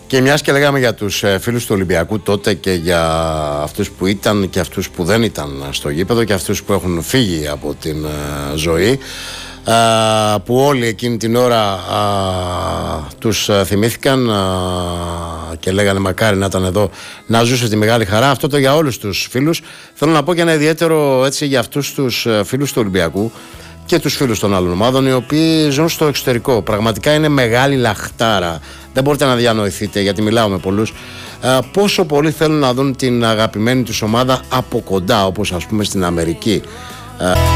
Και μιας και λέγαμε για τους φίλους του Ολυμπιακού τότε και για αυτούς που ήταν και αυτούς που δεν ήταν στο γήπεδο και αυτούς που έχουν φύγει από την ζωή, που όλοι εκείνη την ώρα τους θυμήθηκαν και λέγανε μακάρι να ήταν εδώ να ζούσε τη μεγάλη χαρά. Αυτό το για όλους τους φίλους. Θέλω να πω και ένα ιδιαίτερο έτσι για αυτούς τους φίλους του Ολυμπιακού και τους φίλους των άλλων ομάδων οι οποίοι ζουν στο εξωτερικό. Πραγματικά είναι μεγάλη λαχτάρα. Δεν μπορείτε να διανοηθείτε, γιατί μιλάω με πολλούς, πόσο πολύ θέλουν να δουν την αγαπημένη τους ομάδα από κοντά, όπως ας πούμε στην Αμερική.